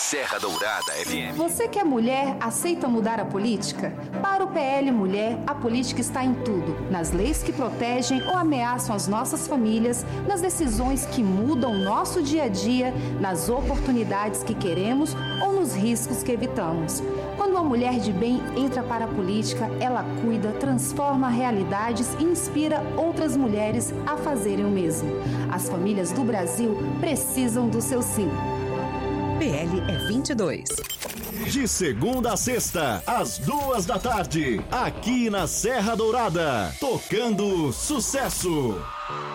Serra Dourada FM. Você que é mulher, aceita mudar a política? Para o PL Mulher, a política está em tudo. Nas leis que protegem ou ameaçam as nossas famílias, nas decisões que mudam nosso dia a dia, nas oportunidades que queremos ou nos riscos que evitamos. Quando uma mulher de bem entra para a política, ela cuida, transforma realidades e inspira outras mulheres a fazerem o mesmo. As famílias do Brasil precisam do seu sim. PL é 22. De segunda a sexta, às 14h, aqui na Serra Dourada, tocando sucesso.